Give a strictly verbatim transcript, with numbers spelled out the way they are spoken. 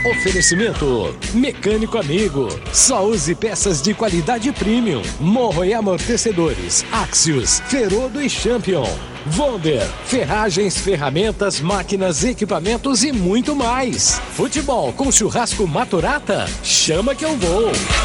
Oferecimento Mecânico Amigo. Só use peças de qualidade premium. Morro e amortecedores. Axios, Ferodo e Champion. Wonder, ferragens, ferramentas, máquinas, equipamentos e muito mais. Futebol com churrasco Maturata? Chama que eu vou.